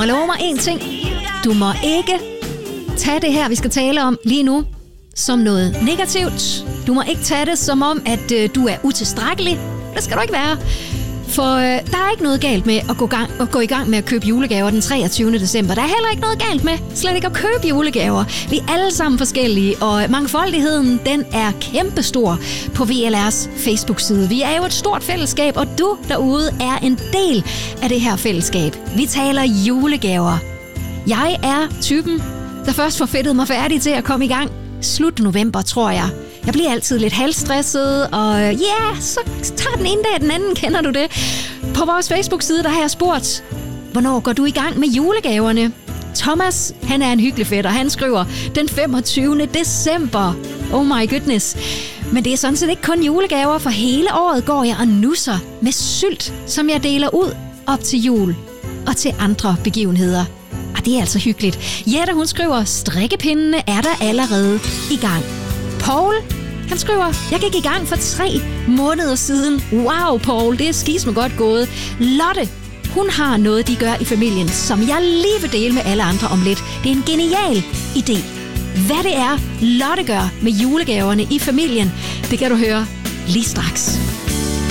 må love mig en ting. Du må ikke tage det her, vi skal tale om lige nu, som noget negativt. Du må ikke tage det som om, at du er utilstrækkelig. Det skal du ikke være. For der er ikke noget galt med at gå i gang med at købe julegaver den 23. december. Der er heller ikke noget galt med slet ikke at købe julegaver. Vi er alle sammen forskellige, og mangfoldigheden, den er kæmpestor på VLR's Facebook-side. Vi er jo et stort fællesskab, og du derude er en del af det her fællesskab. Vi taler julegaver. Jeg er typen, der først får fedtet mig færdig til at komme i gang slut november, tror jeg. Jeg bliver altid lidt halvstresset, og så tager den ene dag den anden, kender du det? På vores Facebook-side, der har jeg spurgt, hvornår går du i gang med julegaverne? Thomas, han er en hyggelig fætter, han skriver den 25. december. Oh my goodness. Men det er sådan set ikke kun julegaver, for hele året går jeg og nusser med sylt, som jeg deler ud op til jul og til andre begivenheder. Og det er altså hyggeligt. Jette, hun skriver, strikkepindene er der allerede i gang. Paul, han skriver, jeg gik i gang for 3 måneder siden. Wow, Paul, det er skisme godt gået. Lotte, hun har noget, de gør i familien, som jeg lige vil dele med alle andre om lidt. Det er en genial idé. Hvad det er, Lotte gør med julegaverne i familien, det kan du høre lige straks.